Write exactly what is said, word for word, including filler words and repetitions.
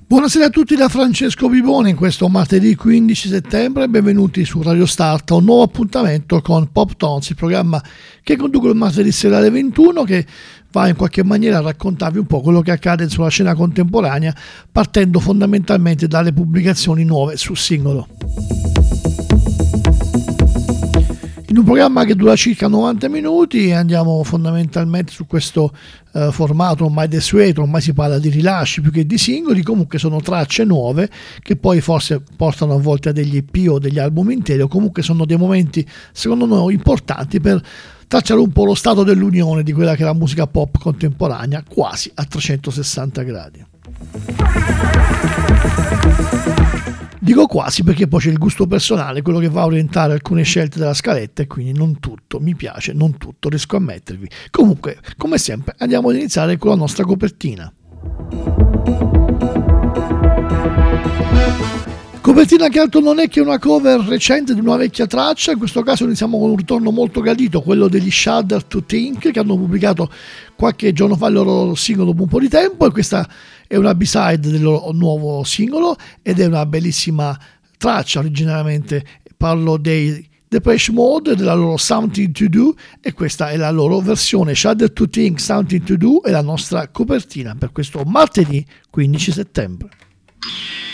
Buonasera a tutti da Francesco Vivone in questo martedì quindici settembre e benvenuti su Radio Start a un nuovo appuntamento con Pop Tones, il programma che conduco il martedì sera alle ventuno, che va in qualche maniera a raccontarvi un po' quello che accade sulla scena contemporanea, partendo fondamentalmente dalle pubblicazioni nuove sul singolo. In un programma che dura circa novanta minuti andiamo fondamentalmente su questo eh, formato ormai desueto, ormai si parla di rilasci più che di singoli, comunque sono tracce nuove che poi forse portano a volte a degli E P o degli album interi, o comunque sono dei momenti secondo noi importanti per tracciare un po' lo stato dell'unione di quella che è la musica pop contemporanea quasi a trecentosessanta gradi. Dico quasi perché poi c'è il gusto personale, quello che va a orientare alcune scelte della scaletta, e quindi non tutto mi piace, non tutto riesco a mettervi. Comunque, come sempre, andiamo ad iniziare con la nostra copertina. Copertina che altro non è che una cover recente di una vecchia traccia. In questo caso iniziamo con un ritorno molto gradito, quello degli Shudder to Think, che hanno pubblicato qualche giorno fa il loro singolo dopo un po' di tempo, e questa è una B-side del loro nuovo singolo ed è una bellissima traccia. Originariamente parlo dei Depeche Mode, della loro Something to Do, e questa è la loro versione. Shudder to Think, Something to Do è la nostra copertina per questo martedì quindici settembre.